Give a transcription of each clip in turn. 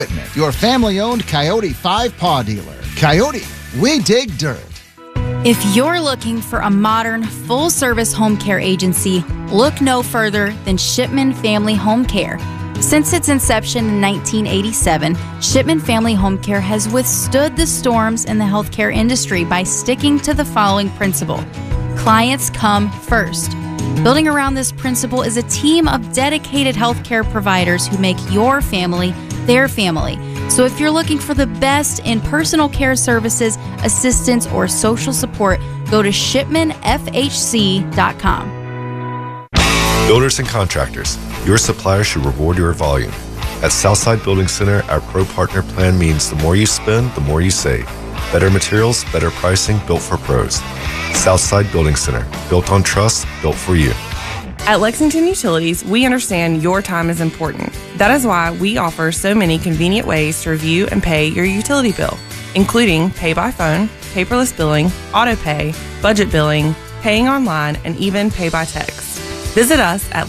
Your family-owned Coyote 5-Paw dealer. Coyote, we dig dirt. If you're looking for a modern, full-service home care agency, look no further than Shipman Family Home Care. Since its inception in 1987, Shipman Family Home Care has withstood the storms in the healthcare industry by sticking to the following principle: clients come first. Building around this principle is a team of dedicated healthcare providers who make your family their family. So if you're looking for the best in personal care services, assistance, or social support, go to shipmanfhc.com. Builders and contractors, your supplier should reward your volume. At Southside Building Center, our Pro Partner Plan means the more you spend, the more you save. Better materials, better pricing, built for pros. Southside Building Center, built on trust, built for you. At Lexington Utilities, we understand your time is important. That is why we offer so many convenient ways to review and pay your utility bill, including pay by phone, paperless billing, auto pay, budget billing, paying online, and even pay by text. Visit us at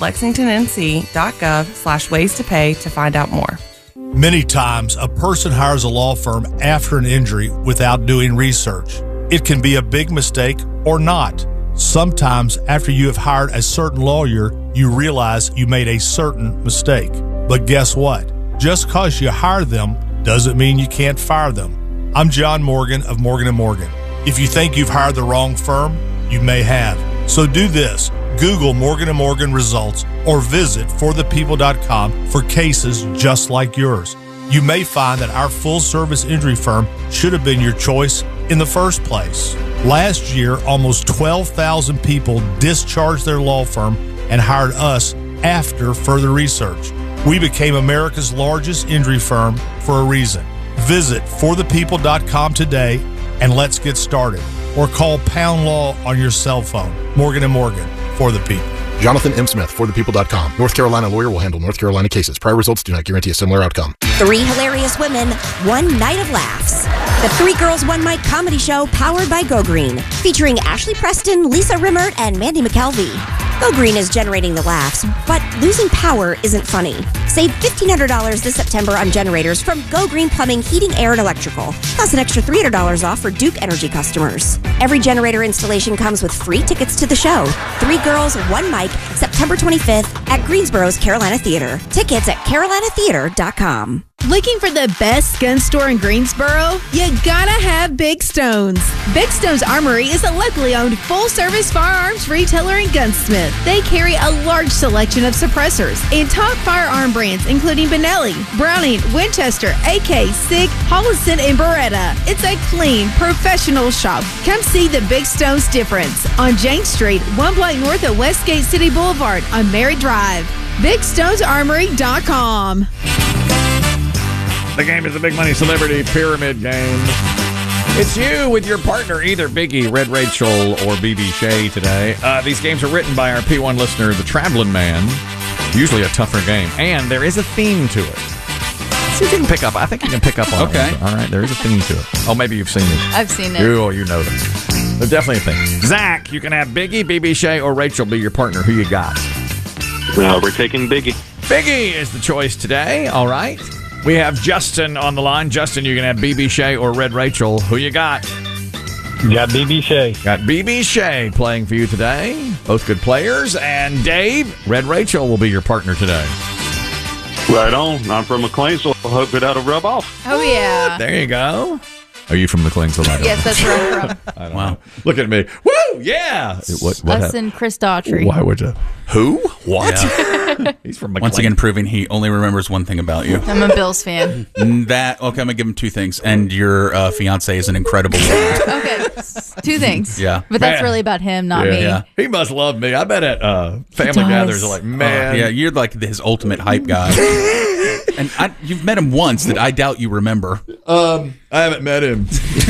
lexingtonnc.gov/ways to pay to find out more. Many times, a person hires a law firm after an injury without doing research. It can be a big mistake or not. Sometimes, after you have hired a certain lawyer, you realize you made a certain mistake. But guess what? Just because you hire them doesn't mean you can't fire them. I'm John Morgan of Morgan & Morgan. If you think you've hired the wrong firm, you may have. So do this. Google Morgan & Morgan results or visit forthepeople.com for cases just like yours. You may find that our full-service injury firm should have been your choice in the first place. Last year, almost 12,000 people discharged their law firm and hired us after further research. We became America's largest injury firm for a reason. Visit forthepeople.com today and let's get started. Or call Pound Law on your cell phone. Morgan & Morgan, for the people. Jonathan M. Smith, forthepeople.com. North Carolina lawyer will handle North Carolina cases. Prior results do not guarantee a similar outcome. 3 hilarious women, 1 night of laughs. The 3 Girls, 1 Mic comedy show powered by Go Green, featuring Ashley Preston, Lisa Rimmert, and Mandy McKelvey. Go Green is generating the laughs, but losing power isn't funny. Save $1,500 this September on generators from Go Green Plumbing, Heating, Air, and Electrical, plus an extra $300 off for Duke Energy customers. Every generator installation comes with free tickets to the show. 3 Girls, 1 Mic, September 25th at Greensboro's Carolina Theater. Tickets at carolinatheater.com. Looking for the best gun store in Greensboro? You gotta have Big Stones. Big Stones Armory is a locally owned full-service firearms retailer and gunsmith. They carry a large selection of suppressors and top firearm brands including Benelli, Browning, Winchester, AK, SIG, Holliston, and Beretta. It's a clean, professional shop. Come see the Big Stones difference on Jane Street, 1 block north of Westgate City Boulevard on Merritt Drive. BigStonesArmory.com. The game is the Big Money Celebrity Pyramid Game. It's you with your partner, either Biggie, Red Rachel, or BB Shea today. These games are written by our P1 listener, the Traveling Man. Usually a tougher game. And there is a theme to it. See if you can pick up. I think you can pick up on it. Okay. All right, there is a theme to it. Oh, maybe you've seen it. I've seen it. You know them. There's definitely a thing. Zach, you can have Biggie, BB Shea, or Rachel be your partner. Who you got? We're taking Biggie. Biggie is the choice today. All right. We have Justin on the line. Justin, you can have BB Shea or Red Rachel. Who you got? Got BB Shea. Got BB Shea playing for you today. Both good players. And Dave, Red Rachel will be your partner today. Right on. I'm from McLean, so I hope that'll rub off. Oh, yeah. There you go. Are you from McLean? So yes, that's where I'm from. Wow. Look at me. Woo! Yeah. Us and Chris Daughtry. Why would you? Who? What? Yeah. He's from McLean. Once again, proving he only remembers one thing about you. I'm a Bills fan. Okay, I'm going to give him 2 things. And your fiance is an incredible woman. Okay. 2 things. Yeah. But that's really about him, not me. Yeah. He must love me. I bet at family gatherings, like, man. Yeah, you're like his ultimate hype guy. And you've met him once that I doubt you remember. I haven't met him.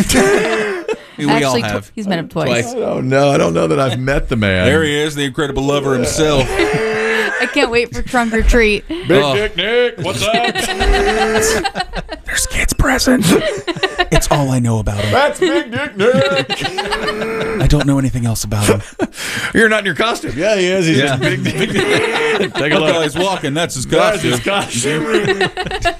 We all have. He's met him twice. I don't know that I've met the man. There he is, the incredible lover himself. I can't wait for trunk or treat. Big Dick Nick, what's up? There's kids present. It's all I know about him. That's Big Dick Nick. I don't know anything else about him. You're not in your costume. Yeah, he is. He's just Big Dick. Take a look. That guy's walking. That's his costume. That's his costume.